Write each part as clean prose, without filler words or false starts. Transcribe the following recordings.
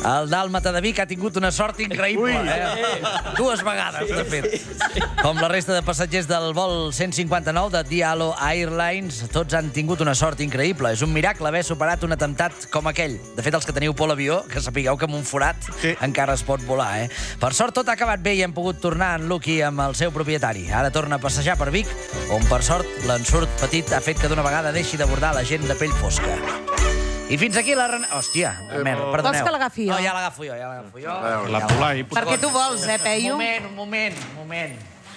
El dàlmata de Vic ha tingut una sort increïble, Dues vegades, de fet. Com la resta de passatgers del vol 159 de Diallo Airlines, tots han tingut una sort increïble. És un miracle haver superat un atemptat com aquell. De fet, els que teniu por a l'avió, que sapigueu que amb un forat encara es pot volar, Per sort, tot ha acabat bé i hem pogut tornar en Luqui amb el seu propietari. Ara torna a passejar per Vic, on, per sort, l'ensurt petit ha fet que d'una vegada deixi d'abordar la gent de pell fosca. I fins aquí la... Hòstia, merda, perdoneu. Vols que l'agafi jo? No, ja l'agafo jo, La Polai... Perquè tu vols, Peyu? Un moment.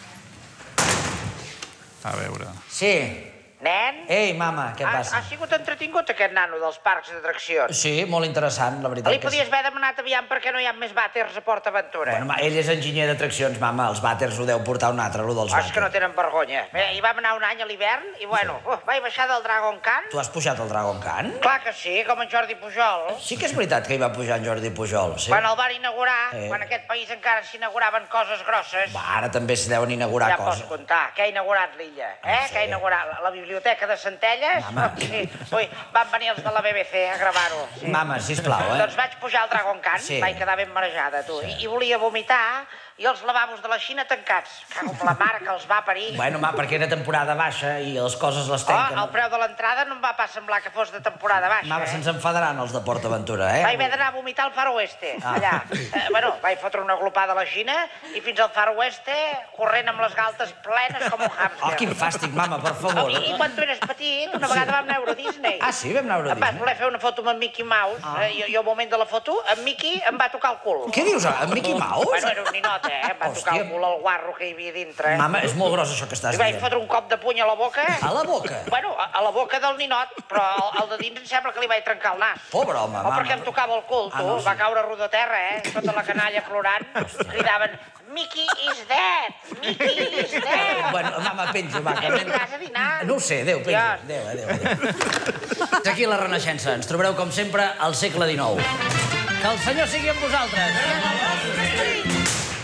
A veure... Sí. Nen? Ei, mama, què passa? Ha sigut entretingut aquest nano dels parcs d'atraccions. Sí, molt interessant, la veritat. Li podies haver demanat aviam perquè no hi ha més vàters a Port Aventura. Bueno, ell és enginyer d'atraccions, mama. Els vàters ho deu portar un altre, allò dels vàters. És que no tenen vergonya. Hi vam anar un any a l'hivern i, bueno, vaig baixar del Dragon Khan. Tu has pujat al Dragon Khan? Clar que sí, com en Jordi Pujol. Sí que és veritat que hi va pujar en Jordi Pujol, sí. Quan el van inaugurar, quan en aquest país encara s'inauguraven coses grosses... Ara també s'hi deuen inaugurar coses. Ja pots comptar. Què ha inaugurat l'illa? Què ha inaugurat? La biblioteca de Centelles? Mama. Sí. Ui, van venir els de la BBC a gravar-ho. Mama, sisplau, Doncs vaig pujar al Dragon Khan, vaig quedar ben marejada, tu, i volia vomitar, i els lavabos de la Xina tancats. Cago amb la mare que els va parir. Bueno, perquè era temporada baixa i les coses les tanquen. El preu de l'entrada no em va pas semblar que fos de temporada baixa. Mama, se'ns enfadaran els de Port Aventura, Vaig haver d'anar a vomitar al Far Oeste, allà. Bueno, vaig fotre una glopada a la Xina i fins al Far Oeste corrent amb les galtes plenes com un hàmster. Oh, quin fàstic, mama, per favor. I quan tu eres petit, una vegada vam anar a Euro Disney. Ah, sí? Vam anar a Euro Disney? Vas voler fer una foto amb en Mickey Mouse. Jo al moment de la foto, en Mickey em va tocar el cul. Què dius, en Mickey Mouse? Bueno, era un ninot, Em va tocar el cul al guarro que hi havia dintre. Mama, és molt gros això que estàs dient. I vaig dient. fotre un cop de puny a la boca. A la boca? Bueno, a la boca del ninot, però al de dins em sembla que li vaig trencar el nas. Pobre home, mama. O perquè em tocava el cul, tu. Va caure a rodó terra, Tota la canalla plorant. Cridaven, Mickey is dead! Mickey is dead! Bueno, mama, penja, va. Vindràs a dinar. No ho sé, adéu, penja. Adéu. Aquí la Renaixença. Ens trobareu, com sempre, al segle XIX. Que el Senyor sigui amb vosaltres.